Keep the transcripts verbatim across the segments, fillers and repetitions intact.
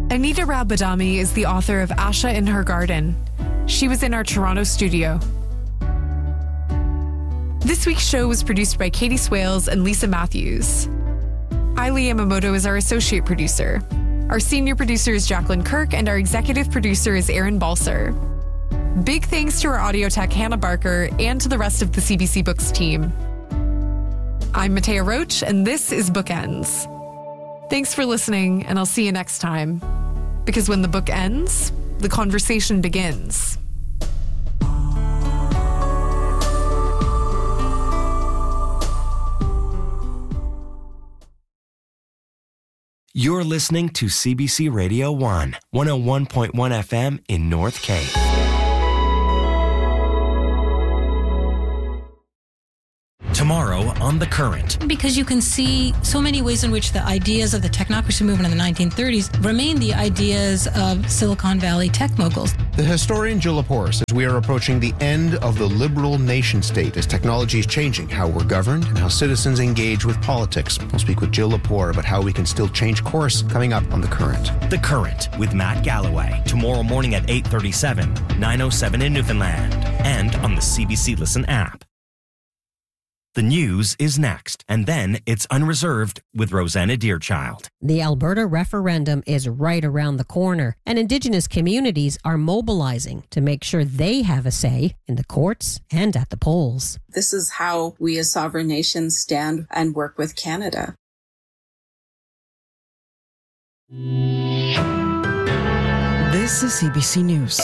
Anita Rao-Badami is the author of Asha in Her Garden. She was in our Toronto studio. This week's show was produced by Katie Swales and Lisa Matthews. Aili Yamamoto is our associate producer. Our senior producer is Jacqueline Kirk, and our executive producer is Aaron Balser. Big thanks to our audio tech, Hannah Barker, and to the rest of the C B C Books team. I'm Matea Roach, and this is Bookends. Thanks for listening, and I'll see you next time. Because when the book ends, the conversation begins. You're listening to C B C Radio one, one oh one point one F M in North Cape. Tomorrow on The Current. Because you can see so many ways in which the ideas of the technocracy movement in the nineteen thirties remain the ideas of Silicon Valley tech moguls. The historian Jill Lepore says we are approaching the end of the liberal nation state as technology is changing how we're governed and how citizens engage with politics. We'll speak with Jill Lepore about how we can still change course coming up on The Current. The Current with Matt Galloway. Tomorrow morning at eight thirty-seven, nine oh seven in Newfoundland, and on the C B C Listen app. The news is next, and then it's Unreserved with Rosanna Deerchild. The Alberta referendum is right around the corner, and Indigenous communities are mobilizing to make sure they have a say in the courts and at the polls. This is how we as sovereign nations stand and work with Canada. This is C B C News.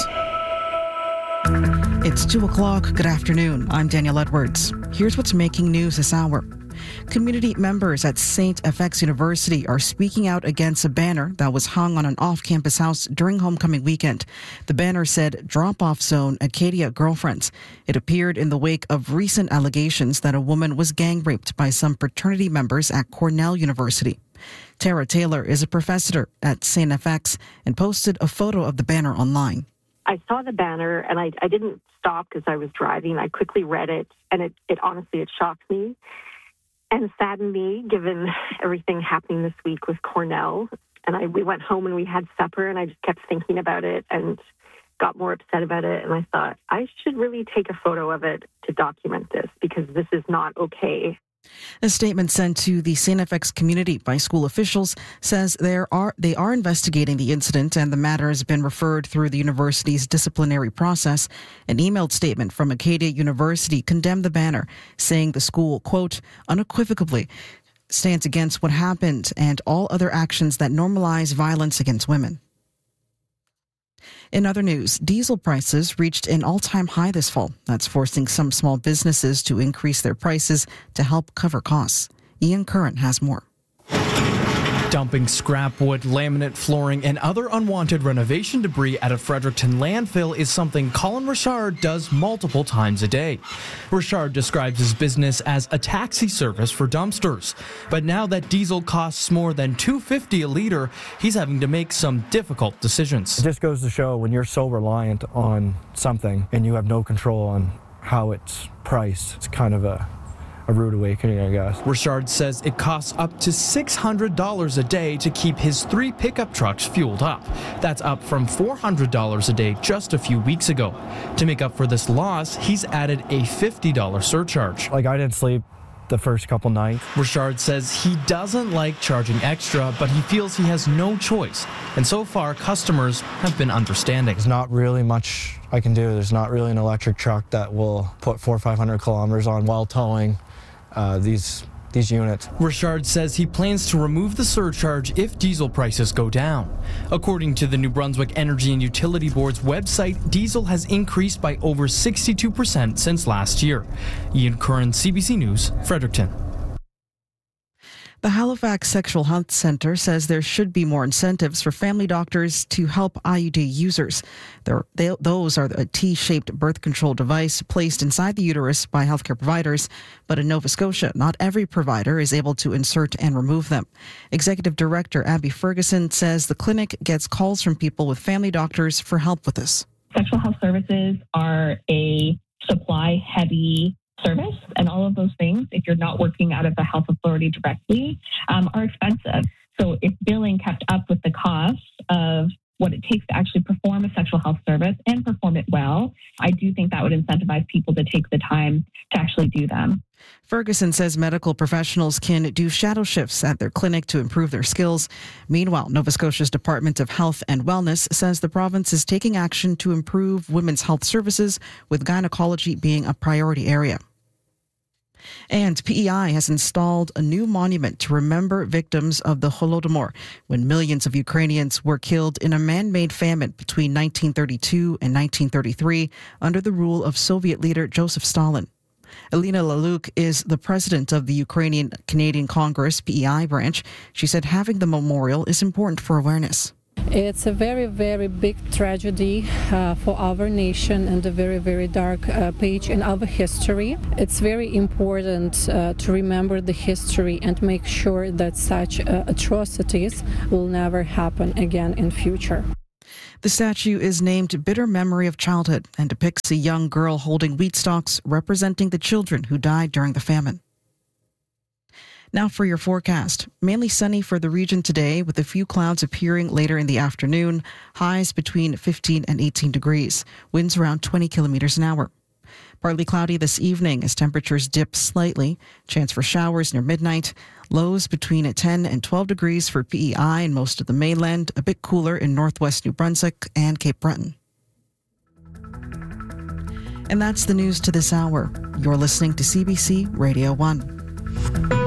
It's two o'clock. Good afternoon. I'm Danielle Edwards. Here's what's making news this hour. Community members at Saint F X University are speaking out against a banner that was hung on an off-campus house during homecoming weekend. The banner said, "Drop-off zone, Acadia girlfriends." It appeared in the wake of recent allegations that a woman was gang-raped by some fraternity members at Cornell University. Tara Taylor is a professor at Saint F X and posted a photo of the banner online. I saw the banner and I, I didn't stop because I was driving. I quickly read it, and it, it honestly, it shocked me and saddened me given everything happening this week with Cornell. And I we went home and we had supper, and I just kept thinking about it and got more upset about it. And I thought, I should really take a photo of it to document this, because this is not okay. A statement sent to the Saint F X community by school officials says there are they are investigating the incident, and the matter has been referred through the university's disciplinary process. An emailed statement from Acadia University condemned the banner, saying the school, quote, unequivocally stands against what happened and all other actions that normalize violence against women. In other news, diesel prices reached an all-time high this fall. That's forcing some small businesses to increase their prices to help cover costs. Ian Curran has more. Dumping scrap wood, laminate flooring, and other unwanted renovation debris at a Fredericton landfill is something Colin Richard does multiple times a day. Richard describes his business as a taxi service for dumpsters. But now that diesel costs more than two dollars and fifty cents a litre, he's having to make some difficult decisions. It just goes to show when you're so reliant on something and you have no control on how it's priced, it's kind of a A rude awakening, I guess. Richard says it costs up to six hundred dollars a day to keep his three pickup trucks fueled up. That's up from four hundred dollars a day just a few weeks ago. To make up for this loss, he's added a fifty dollars surcharge. Like, I didn't sleep the first couple nights. Richard says he doesn't like charging extra, but he feels he has no choice. And so far, customers have been understanding. There's not really much I can do. There's not really an electric truck that will put four or five hundred kilometers on while towing Uh, these these units. Richard says he plans to remove the surcharge if diesel prices go down. According to the New Brunswick Energy and Utility Board's website, diesel has increased by over sixty-two percent since last year. Ian Curran, C B C News, Fredericton. The Halifax Sexual Health Centre says there should be more incentives for family doctors to help I U D users. There, they, those are a T-shaped birth control device placed inside the uterus by healthcare providers, but in Nova Scotia, not every provider is able to insert and remove them. Executive Director Abby Ferguson says the clinic gets calls from people with family doctors for help with this. Sexual health services are a supply-heavy service, and all of those things, if you're not working out of a health authority directly, um, are expensive. So if billing kept up with the cost of takes to actually perform a sexual health service and perform it well, I do think that would incentivize people to take the time to actually do them. Ferguson says medical professionals can do shadow shifts at their clinic to improve their skills. Meanwhile, Nova Scotia's Department of Health and Wellness says the province is taking action to improve women's health services, with gynecology being a priority area. And P E I has installed a new monument to remember victims of the Holodomor, when millions of Ukrainians were killed in a man-made famine between nineteen thirty-two and nineteen thirty-three under the rule of Soviet leader Joseph Stalin. Elena Laluk is the president of the Ukrainian Canadian Congress P E I branch. She said having the memorial is important for awareness. It's a very, very big tragedy uh, for our nation and a very, very dark uh, page in our history. It's very important uh, to remember the history and make sure that such uh, atrocities will never happen again in future. The statue is named Bitter Memory of Childhood and depicts a young girl holding wheat stalks representing the children who died during the famine. Now for your forecast. Mainly sunny for the region today, with a few clouds appearing later in the afternoon. Highs between fifteen and eighteen degrees. Winds around twenty kilometers an hour. Partly cloudy this evening as temperatures dip slightly. Chance for showers near midnight. Lows between ten and twelve degrees for P E I and most of the mainland. A bit cooler in northwest New Brunswick and Cape Breton. And that's the news to this hour. You're listening to C B C Radio one.